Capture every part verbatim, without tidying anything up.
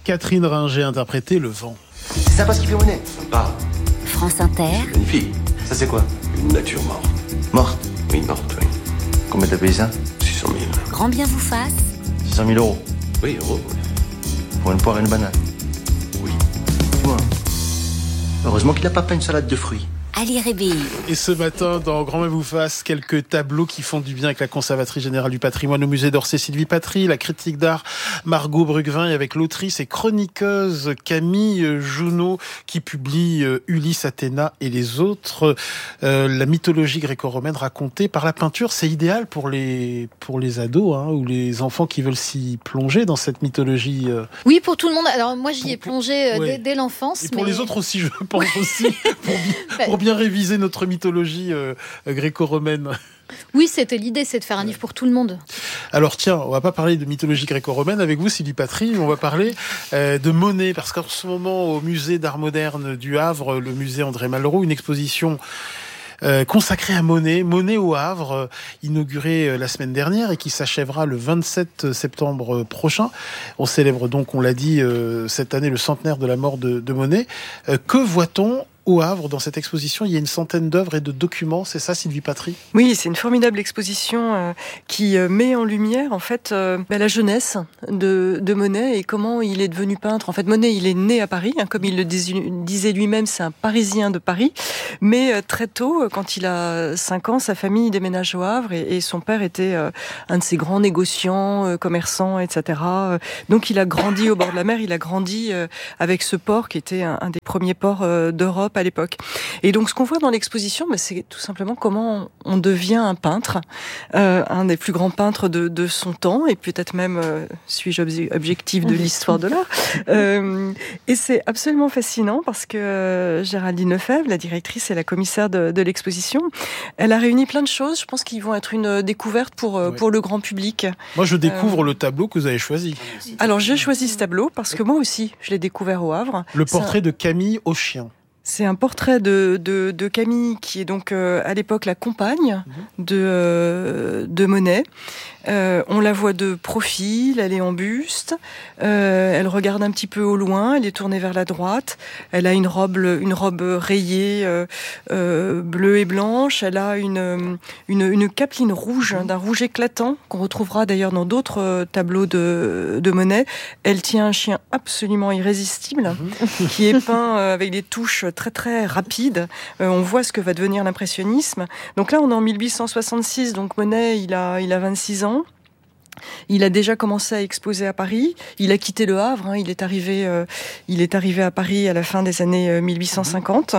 Catherine Ringer interprétait Le Vent. C'est sympa ce qu'il fait Monet. Sympa. France Inter. Magnifique. Ça c'est quoi? Une nature morte. Morte? Oui, morte, oui. Combien t'as payé ça? six cent mille. Grand bien vous fasse. six cent mille euros. Oui, euros, oui. Pour une poire et une banane. Oui. Dis-moi. Heureusement qu'il a pas peint une salade de fruits. Ali Rébéi. Et ce matin, dans Grand Bien vous fasse, quelques tableaux qui font du bien avec la conservatrice générale du patrimoine au musée d'Orsay, Sylvie Patry, la critique d'art Margot Brugvin, et avec l'autrice et chroniqueuse Camille Junot, qui publie Ulysse, Athéna et les autres. Euh, la mythologie gréco-romaine racontée par la peinture, c'est idéal pour les, pour les ados, hein, ou les enfants qui veulent s'y plonger dans cette mythologie. Euh... Oui, pour tout le monde. Alors moi, j'y ai Pour- plongé euh, ouais. dès, dès l'enfance. Et pour mais... les autres aussi, je pense aussi, pour, bi- pour bien réviser notre mythologie euh, gréco-romaine. Oui, c'était l'idée, c'est de faire un livre pour tout le monde. Alors tiens, on va pas parler de mythologie gréco-romaine avec vous, Sylvie Patry, mais on va parler euh, de Monet, parce qu'en ce moment, au musée d'art moderne du Havre, le musée André Malraux, une exposition Euh, consacré à Monet, Monet au Havre, euh, inauguré euh, la semaine dernière et qui s'achèvera le vingt-sept septembre prochain. On célèbre donc, on l'a dit, euh, cette année le centenaire de la mort de, de Monet. Euh, que voit-on au Havre dans cette exposition? Il y a une centaine d'œuvres et de documents, c'est ça, Sylvie Patry? Oui, c'est une formidable exposition euh, qui euh, met en lumière en fait euh, bah, la jeunesse de, de Monet et comment il est devenu peintre. En fait, Monet, il est né à Paris, hein, comme il le dis, disait lui-même, c'est un Parisien de Paris. Mais euh, très tôt, quand il a cinq ans, sa famille déménage au Havre et, et son père était euh, un de ces grands négociants, euh, commerçants, et cetera. Donc, il a grandi au bord de la mer. Il a grandi euh, avec ce port qui était un, un des premiers ports euh, d'Europe à l'époque. Et donc, ce qu'on voit dans l'exposition, bah, c'est tout simplement comment on devient un peintre, euh, un des plus grands peintres de, de son temps, et peut-être même, euh, suis-je obje- objectif de l'histoire de l'art. Euh, et c'est absolument fascinant parce que euh, Géraldine Lefebvre, la directrice et la commissaire de, de l'exposition, elle a réuni plein de choses. Je pense qu'ils vont être une découverte pour, euh, Oui. pour le grand public. Moi, je découvre Euh, le tableau que vous avez choisi. Alors, j'ai choisi ce tableau parce que moi aussi, je l'ai découvert au Havre. Le C'est un- portrait de Camille au chien. C'est un portrait de, de, de Camille, qui est donc euh, à l'époque la compagne de, euh, de Monet. Euh, on la voit de profil, elle est en buste, euh, elle regarde un petit peu au loin, elle est tournée vers la droite, elle a une robe, une robe rayée euh, euh, bleue et blanche, elle a une, une, une capeline rouge, d'un rouge éclatant, qu'on retrouvera d'ailleurs dans d'autres euh, tableaux de, de Monet. Elle tient un chien absolument irrésistible, qui est peint euh, avec des touches très très rapides. Euh, on voit ce que va devenir l'impressionnisme. Donc là, on est en mille huit cent soixante-six, donc Monet, il a, il a vingt-six ans. Il a déjà commencé à exposer à Paris. Il a quitté le Havre. Hein. Il est arrivé, euh, il est arrivé à Paris à la fin des années euh, mille huit cent cinquante.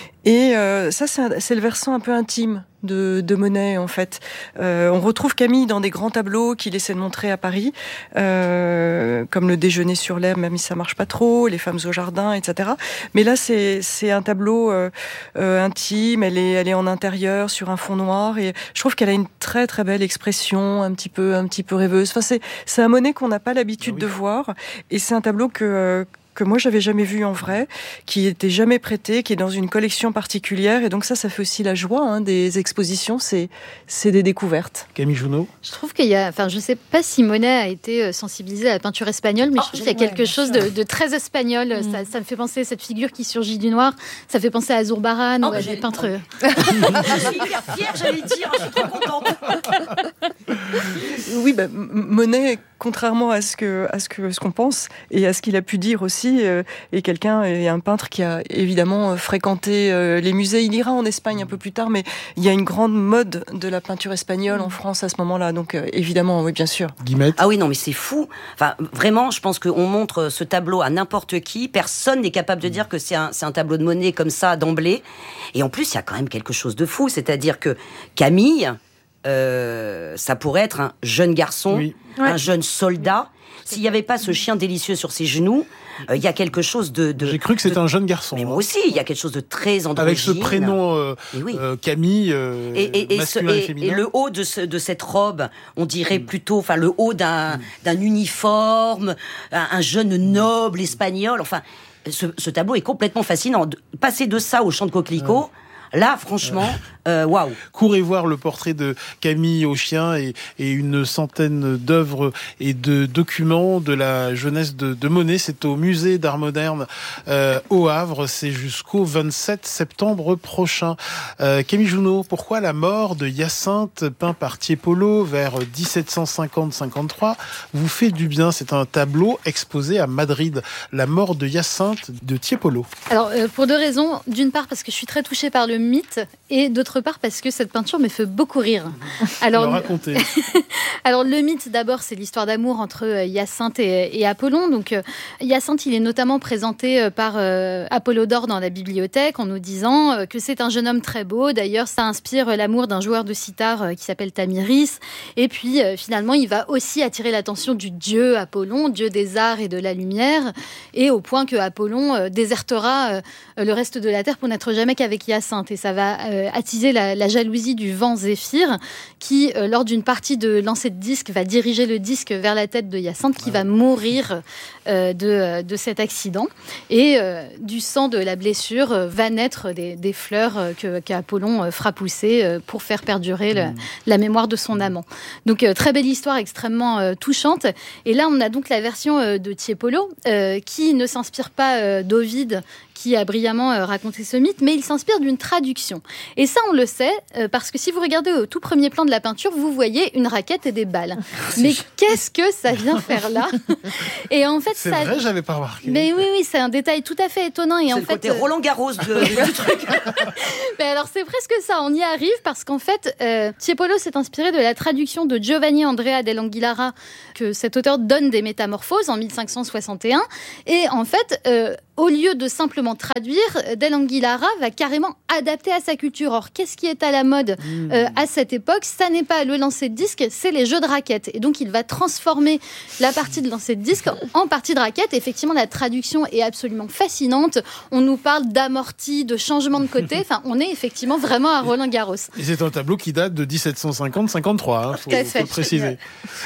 Et euh, ça, c'est, un, c'est le versant un peu intime de, de Monet, en fait. Euh, on retrouve Camille dans des grands tableaux qu'il essaie de montrer à Paris, euh, comme le déjeuner sur l'herbe, même si ça marche pas trop, les femmes au jardin, et cetera. Mais là, c'est, c'est un tableau euh, euh, intime. Elle est, elle est en intérieur sur un fond noir, et je trouve qu'elle a une très très belle expression, un petit peu, un petit peu rêveuse. Enfin, c'est, c'est un Monet qu'on n'a pas l'habitude Ah oui. de voir, et c'est un tableau que euh, que moi j'avais jamais vu en vrai, qui était jamais prêté, qui est dans une collection particulière, et donc ça, ça fait aussi la joie hein, des expositions, c'est c'est des découvertes. Camille Junot. Je trouve qu'il y a, enfin, je sais pas si Monet a été sensibilisé à la peinture espagnole, mais Oh, je trouve qu'il y a ouais, quelque bien chose sûr. de, de très espagnol. Mm. Ça, ça me fait penser à cette figure qui surgit du noir. Ça fait penser à Zurbarán Oh, ou à j'ai- des peintres. Je suis hyper fière, j'allais dire, je suis trop contente. Oui, bah, M- Monet, contrairement à ce que à ce que ce qu'on pense et à ce qu'il a pu dire aussi, euh, est quelqu'un et un peintre qui a évidemment euh, fréquenté euh, les musées. Il ira en Espagne un peu plus tard, mais il y a une grande mode de la peinture espagnole en France à ce moment-là. Donc euh, évidemment, oui, bien sûr. Guillemette. Ah oui, non, mais c'est fou. Enfin, vraiment, je pense qu'on montre ce tableau à n'importe qui. Personne n'est capable de dire que c'est un, c'est un tableau de Monet comme ça, d'emblée. Et en plus, il y a quand même quelque chose de fou. C'est-à-dire que Camille, euh, ça pourrait être un jeune garçon, Oui. un jeune soldat. S'il n'y avait pas ce chien délicieux sur ses genoux, euh, il y a quelque chose de... de J'ai cru que c'était de- un jeune garçon. Mais hein. moi aussi, il y a quelque chose de très androgyne. Avec ce prénom euh, Et oui. euh, Camille, euh, Et, et, et, ce- masculin et, et- féminin. et le haut de, ce, de cette robe, on dirait plutôt, enfin le haut d'un, d'un uniforme, un, un jeune noble espagnol. Enfin, ce, ce tableau est complètement fascinant. De- Passer de ça au champ de coquelicots, Là, franchement, euh, waouh. Courez voir le portrait de Camille Auchien et, et une centaine d'œuvres et de documents de la jeunesse de, de Monet. C'est au musée d'art moderne euh, au Havre. C'est jusqu'au vingt-sept septembre prochain. Euh, Camille Junot, pourquoi la mort de Hyacinthe, peint par Tiepolo vers dix-sept cent cinquante cinquante-trois, vous fait du bien? C'est un tableau exposé à Madrid. La mort de Hyacinthe de Tiepolo. Alors, euh, pour deux raisons. D'une part, parce que je suis très touchée par le mythe, et d'autre part, parce que cette peinture me fait beaucoup rire. Alors, le raconter. Alors, le mythe, d'abord, c'est l'histoire d'amour entre euh, Hyacinthe et, et Apollon. Donc, euh, Hyacinthe, il est notamment présenté euh, par euh, Apollodore dans la bibliothèque en nous disant euh, que c'est un jeune homme très beau. D'ailleurs, ça inspire euh, l'amour d'un joueur de sitar euh, qui s'appelle Tamiris. Et puis, euh, finalement, il va aussi attirer l'attention du dieu Apollon, dieu des arts et de la lumière, et au point que Apollon euh, désertera euh, le reste de la terre pour n'être jamais qu'avec Hyacinthe. Et ça va euh, attiser la, la jalousie du vent Zéphyr, qui, euh, lors d'une partie de lancer de disque, va diriger le disque vers la tête de Hyacinthe, qui va mourir euh, de, de cet accident. Et euh, du sang de la blessure euh, va naître des, des fleurs euh, que, qu'Apollon euh, fera pousser euh, pour faire perdurer le, la mémoire de son amant. Donc, euh, très belle histoire, extrêmement euh, touchante. Et là, on a donc la version euh, de Tiepolo, euh, qui ne s'inspire pas euh, d'Ovide, qui a brillamment euh, raconté ce mythe, mais il s'inspire d'une traduction. Et ça, on le sait, euh, parce que si vous regardez au tout premier plan de la peinture, vous voyez une raquette et des balles. Mais qu'est-ce que ça vient faire là? Et en fait, c'est ça... vrai, j'avais pas remarqué. Mais oui, oui, c'est un détail tout à fait étonnant. Et C'est en le fait, côté Roland Garros de, du truc. Mais alors, c'est presque ça, on y arrive, parce qu'en fait, euh, Tiepolo s'est inspiré de la traduction de Giovanni Andrea dell'Anguillara, que cet auteur donne des Métamorphoses en mille cinq cent soixante et un. Et en fait, euh, au lieu de simplement traduire, dell'Anguillara va carrément adapter à sa culture. Or, qu'est-ce qui est à la mode mmh. euh, à cette époque? Ça n'est pas le lancer de disque, c'est les jeux de raquettes. Et donc, il va transformer la partie de lancer de disque en partie de raquette. Effectivement, la traduction est absolument fascinante. On nous parle d'amorti, de changement de côté. Enfin, on est effectivement vraiment à Roland Garros. Et c'est un tableau qui date de dix-sept cent cinquante cinquante-trois, hein, faut, Tout à fait. faut le préciser.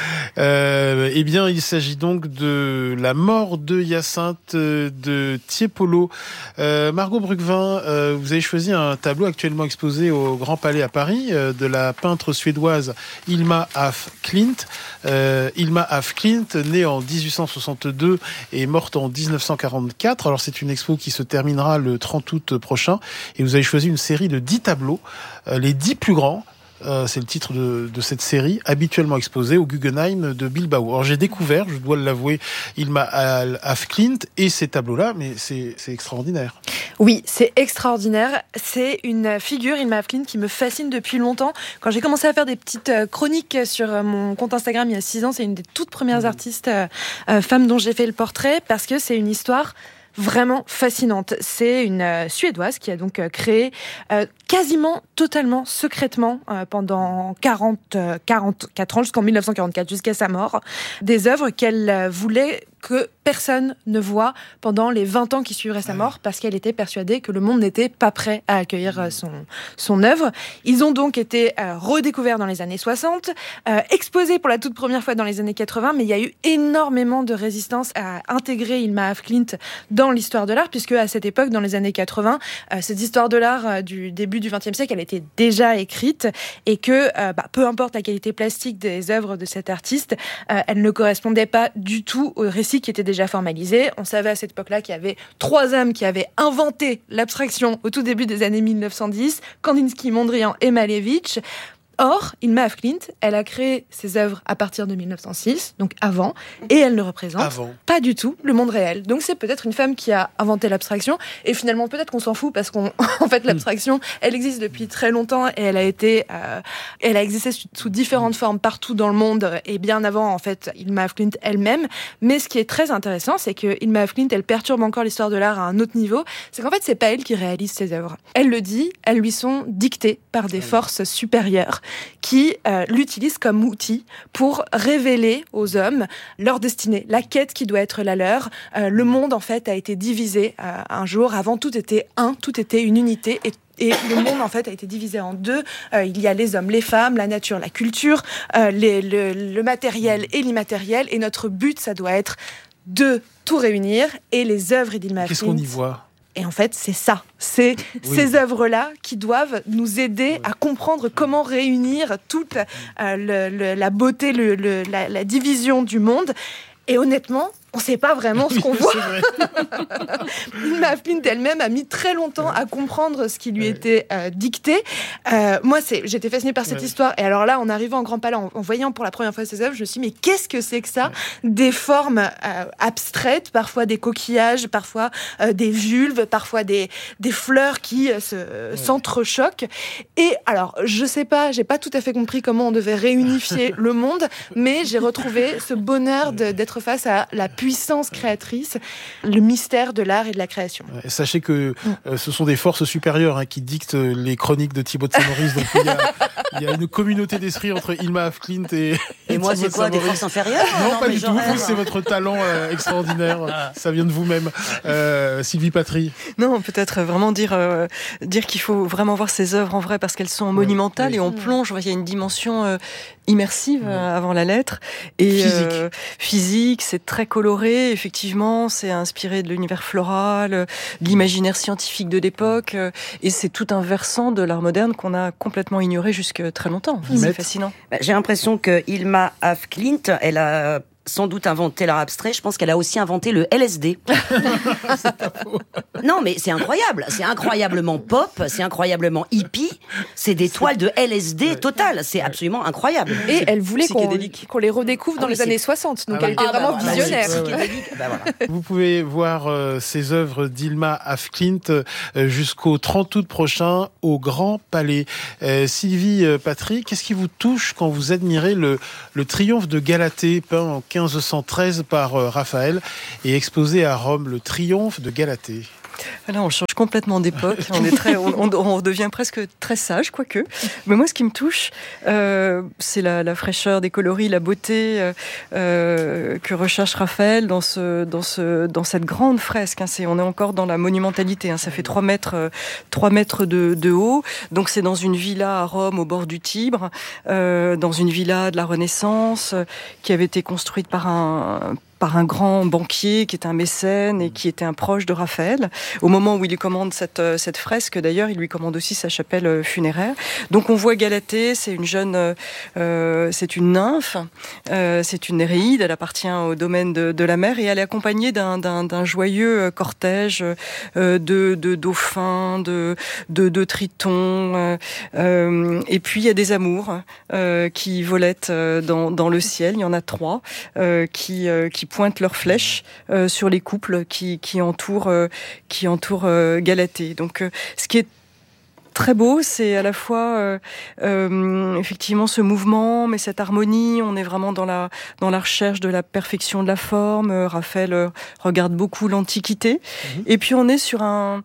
Euh, eh bien, il s'agit donc de la mort de Hyacinthe de Tiepolo. Euh, Margot Brugvin, euh, vous avez choisi un tableau actuellement exposé au Grand Palais à Paris euh, de la peintre suédoise Hilma af Klint. Euh, Hilma af Klint, née en dix-huit cent soixante-deux et morte en dix-neuf cent quarante-quatre. Alors c'est une expo qui se terminera le trente août prochain et vous avez choisi une série de dix tableaux, euh, les dix plus grands. Euh, c'est le titre de, de cette série, habituellement exposée au Guggenheim de Bilbao. Alors j'ai découvert, je dois l'avouer, Hilma af Klint et ces tableaux-là, mais c'est, c'est extraordinaire. Oui, c'est extraordinaire. C'est une figure, Hilma af Klint, qui me fascine depuis longtemps. Quand j'ai commencé à faire des petites chroniques sur mon compte Instagram il y a six ans, c'est une des toutes premières artistes euh, euh, femmes dont j'ai fait le portrait, parce que c'est une histoire vraiment fascinante. C'est une euh, Suédoise qui a donc euh, créé euh, quasiment totalement secrètement euh, pendant quarante, euh, quarante-quatre ans, jusqu'en dix-neuf cent quarante-quatre, jusqu'à sa mort, des œuvres qu'elle euh, voulait que personne ne voit pendant les vingt ans qui suivraient sa mort, parce qu'elle était persuadée que le monde n'était pas prêt à accueillir euh, son, son œuvre. Ils ont donc été euh, redécouverts dans les années soixante, euh, exposés pour la toute première fois dans les années quatre-vingts, mais il y a eu énormément de résistance à intégrer Hilma af Klint dans l'histoire de l'art, puisque à cette époque, dans les années quatre-vingts, euh, cette histoire de l'art euh, du début du vingtième siècle, elle était déjà écrite, et que euh, bah, peu importe la qualité plastique des œuvres de cet artiste, euh, elle ne correspondait pas du tout au récit qui était déjà formalisé. On savait à cette époque-là qu'il y avait trois hommes qui avaient inventé l'abstraction au tout début des années mille neuf cent dix, Kandinsky, Mondrian et Malevich. Or, Hilma af Klint, elle a créé ses œuvres à partir de mille neuf cent six, donc avant, et elle ne représente avant. pas du tout le monde réel. Donc c'est peut-être une femme qui a inventé l'abstraction, et finalement peut-être qu'on s'en fout, parce qu'en fait l'abstraction, elle existe depuis très longtemps, et elle a été, euh, elle a existé sous, sous différentes formes partout dans le monde, et bien avant en fait Hilma af Klint elle-même. Mais ce qui est très intéressant, c'est que Hilma af Klint, elle perturbe encore l'histoire de l'art à un autre niveau. C'est qu'en fait c'est pas elle qui réalise ses œuvres. Elle le dit, elles lui sont dictées par des forces supérieures qui euh, l'utilisent comme outil pour révéler aux hommes leur destinée, la quête qui doit être la leur. Euh, le monde, en fait, a été divisé euh, un jour. Avant, tout était un, tout était une unité, et Et le monde, en fait, a été divisé en deux. Euh, il y a les hommes, les femmes, la nature, la culture, euh, les, le, le matériel et l'immatériel. Et notre but, ça doit être de tout réunir. Et les œuvres d'Hilma af Klint... Qu'est-ce qu'on y voit ? Et en fait, c'est ça. C'est Oui. ces œuvres-là qui doivent nous aider à comprendre comment réunir toute euh, le, le, la beauté, le, le, la, la division du monde. Et honnêtement, on ne sait pas vraiment ce qu'on Oui, voit. c'est vrai. Ilma Afklint elle-même a mis très longtemps à comprendre ce qui lui était euh, dicté. Euh, moi, c'est, j'étais fascinée par cette Ouais. histoire. Et alors là, en arrivant en Grand Palais, en, en voyant pour la première fois ces œuvres, je me suis dit, mais qu'est-ce que c'est que ça ? Ouais. Des formes euh, abstraites, parfois des coquillages, parfois euh, des vulves, parfois des, des fleurs qui euh, se, ouais. s'entrechoquent. Et alors, je sais pas, j'ai pas tout à fait compris comment on devait réunifier le monde, mais j'ai retrouvé ce bonheur de, d'être face à la puissance créatrice, le mystère de l'art et de la création. Sachez que euh, ce sont des forces supérieures hein, qui dictent les chroniques de Thibaut de Saint-Maurice. Donc il y, a, il y a une communauté d'esprit entre Ilma Afklint et. Et, et moi, c'est quoi, des forces inférieures ? Non, non pas du tout. rêve, Vous, c'est votre talent euh, extraordinaire. Ça vient de vous-même. Euh, Sylvie Patry. Non, peut-être vraiment dire, euh, dire qu'il faut vraiment voir ces œuvres en vrai parce qu'elles sont monumentales oui, oui. et on plonge. Il y a une dimension euh, immersive oui. euh, avant la lettre. Et, physique. Euh, physique, c'est très coloré. Effectivement, c'est inspiré de l'univers floral, de l'imaginaire scientifique de l'époque. Et c'est tout un versant de l'art moderne qu'on a complètement ignoré jusque très longtemps. C'est Maître. fascinant. J'ai l'impression que Ilma Afklint, elle a sans doute inventé l'art abstrait. Je pense qu'elle a aussi inventé le L S D. C'est pas faux. Non, mais c'est incroyable. C'est incroyablement pop, c'est incroyablement hippie. C'est des toiles de L S D ouais. totales. C'est absolument incroyable. Et elle voulait qu'on, qu'on les redécouvre dans ah, les c'est... années soixante. Donc ah, elle était ah, vraiment bah, visionnaire. Bah, ouais, ouais. Bah, voilà. Vous pouvez voir euh, ces œuvres d'Ilma Afklint euh, jusqu'au trente août prochain au Grand Palais. Euh, Sylvie euh, Patry, qu'est-ce qui vous touche quand vous admirez le, le triomphe de Galatée peint en quinze cent treize par euh, Raphaël et exposé à Rome, le triomphe de Galatée? Alors, on change complètement d'époque, on, est très, on, on, on devient presque très sage, quoique. Mais moi, ce qui me touche, euh, c'est la, la fraîcheur des coloris, la beauté euh, que recherche Raphaël dans, ce, dans, ce, dans cette grande fresque. Hein. C'est, on est encore dans la monumentalité, hein. Ça fait trois mètres, euh, trois mètres de, de haut. Donc, c'est dans une villa à Rome, au bord du Tibre, euh, dans une villa de la Renaissance, euh, qui avait été construite par un... par un grand banquier qui est un mécène et qui était un proche de Raphaël. Au moment où il lui commande cette, cette fresque, d'ailleurs, il lui commande aussi sa chapelle funéraire. Donc on voit Galatée, c'est une jeune, euh, c'est une nymphe, euh, c'est une Néréide, elle appartient au domaine de, de la mer et elle est accompagnée d'un, d'un, d'un joyeux cortège euh, de, de dauphins, de, de, de tritons, euh, et puis il y a des amours euh, qui volettent dans, dans le ciel. Il y en a trois euh, qui, euh, qui pointent leurs flèches euh, sur les couples qui, qui entourent, euh, qui entourent euh, Galatée. Donc, euh, ce qui est très beau, c'est à la fois euh, euh, effectivement ce mouvement, mais cette harmonie. On est vraiment dans la dans la recherche de la perfection de la forme. Euh, Raphaël euh, regarde beaucoup l'Antiquité, mmh. et puis on est sur un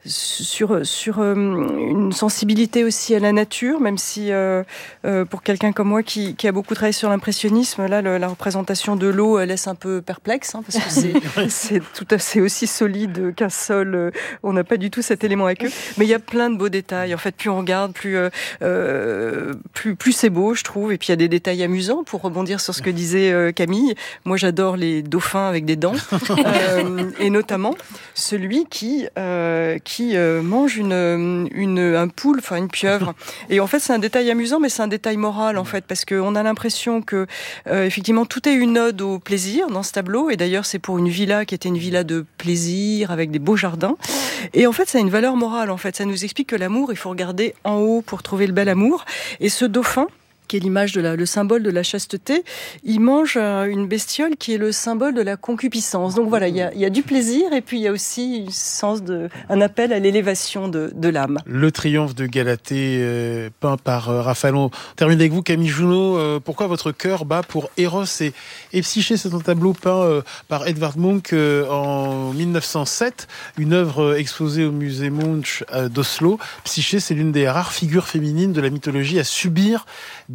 sur sur euh, une sensibilité aussi à la nature, même si euh, euh, pour quelqu'un comme moi qui, qui a beaucoup travaillé sur l'impressionnisme, là le, la représentation de l'eau elle laisse un peu perplexe, hein, parce que c'est c'est tout à fait aussi solide qu'un sol. Euh, on n'a pas du tout cet élément avec eux, mais il y a plein de beaux détails. En fait, plus on regarde, plus euh, euh, plus plus c'est beau, je trouve. Et puis il y a des détails amusants pour rebondir sur ce que disait euh, Camille. Moi, j'adore les dauphins avec des dents, euh, et notamment celui qui euh, qui qui euh, mange une, une, un poule, enfin une pieuvre. Et en fait, c'est un détail amusant, mais c'est un détail moral, en fait, parce qu'on a l'impression que, euh, effectivement, tout est une ode au plaisir dans ce tableau. Et d'ailleurs, c'est pour une villa qui était une villa de plaisir, avec des beaux jardins. Et en fait, ça a une valeur morale, en fait. Ça nous explique que l'amour, il faut regarder en haut pour trouver le bel amour. Et ce dauphin, qui est l'image de la, le symbole de la chasteté, il mange une bestiole qui est le symbole de la concupiscence. Donc voilà, il y a, il y a du plaisir et puis il y a aussi un sens de, un appel à l'élévation de, de l'âme. Le triomphe de Galatée, euh, peint par euh, Raphaël. On termine avec vous, Camille Junot. Euh, pourquoi votre cœur bat pour Eros et, et Psyché? C'est un tableau peint euh, par Edvard Munch euh, en mille neuf cent sept, une œuvre exposée au musée Munch euh, d'Oslo. Psyché, c'est l'une des rares figures féminines de la mythologie à subir des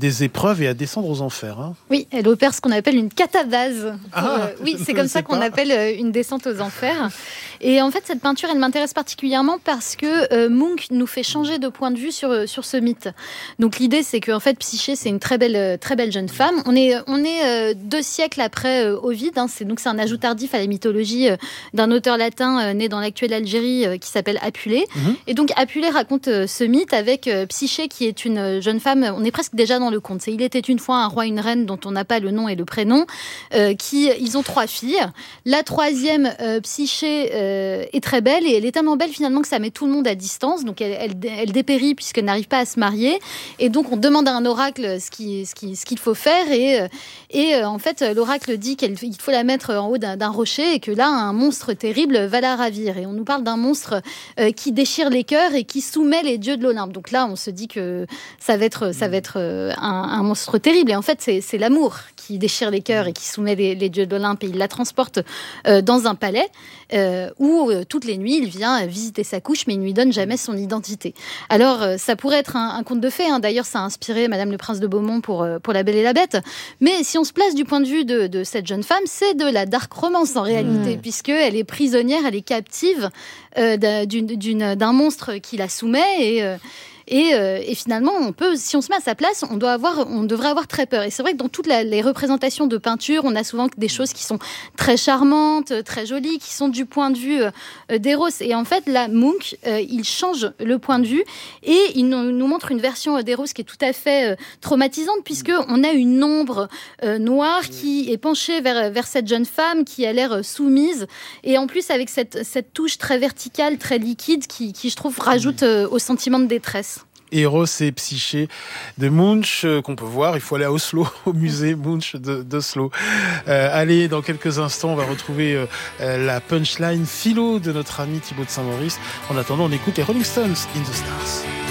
des épreuves et à descendre aux enfers. Hein. Oui, elle opère ce qu'on appelle une catabase. Ah, euh, oui, c'est comme ça qu'on pas. appelle euh, une descente aux enfers. Et en fait, cette peinture, elle m'intéresse particulièrement parce que euh, Munch nous fait changer de point de vue sur, sur ce mythe. Donc l'idée, c'est qu'en fait, Psyché, c'est une très belle, très belle jeune femme. On est, on est euh, deux siècles après euh, Ovide. Hein, c'est, donc c'est un ajout tardif à la mythologie euh, d'un auteur latin euh, né dans l'actuelle Algérie euh, qui s'appelle Apulée. Mm-hmm. Et donc Apulée raconte euh, ce mythe avec euh, Psyché, qui est une jeune femme. On est presque déjà dans le conte. C'est Il était une fois un roi, une reine dont on n'a pas le nom et le prénom. Euh, qui, ils ont trois filles. La troisième, euh, Psyché, euh, est très belle et elle est tellement belle finalement que ça met tout le monde à distance. Donc elle, elle, elle dépérit puisqu'elle n'arrive pas à se marier. Et donc on demande à un oracle ce, qui, ce, qui, ce qu'il faut faire. Et, et euh, en fait, l'oracle dit qu'il faut la mettre en haut d'un, d'un rocher et que là, un monstre terrible va la ravir. Et on nous parle d'un monstre euh, qui déchire les cœurs et qui soumet les dieux de l'Olympe. Donc là, on se dit que ça va être, ça va être euh, un, un monstre terrible. Et en fait, c'est, c'est l'amour qui déchire les cœurs et qui soumet les, les dieux de l'Olympe. Et il la transporte euh, dans un palais euh, où euh, toutes les nuits, il vient visiter sa couche, mais il ne lui donne jamais son identité. Alors, euh, ça pourrait être un, un conte de fées. Hein. D'ailleurs, ça a inspiré Madame le Prince de Beaumont pour, euh, pour La Belle et la Bête. Mais si on se place du point de vue de, de cette jeune femme, c'est de la dark romance en réalité, mmh. puisqu'elle est prisonnière, elle est captive euh, d'une, d'une, d'un monstre qui la soumet et... Euh, Et, euh, et finalement, on peut, si on se met à sa place, on doit avoir, on devrait avoir très peur. Et c'est vrai que dans toutes la, les représentations de peinture, on a souvent des choses qui sont très charmantes, très jolies, qui sont du point de vue euh, d'Eros. Et en fait, là, Munch, euh, il change le point de vue et il nous, nous montre une version d'Eros qui est tout à fait euh, traumatisante, puisque on a une ombre euh, noire qui est penchée vers vers cette jeune femme qui a l'air soumise. Et en plus, avec cette cette touche très verticale, très liquide, qui, qui je trouve rajoute euh, au sentiment de détresse. Eros et Psyché de Munch, euh, qu'on peut voir. Il faut aller à Oslo, au musée Munch de, d'Oslo. Euh, allez, dans quelques instants, on va retrouver euh, euh, la punchline philo de notre ami Thibaut de Saint-Maurice. En attendant, on écoute les Rolling Stones, In the Stars.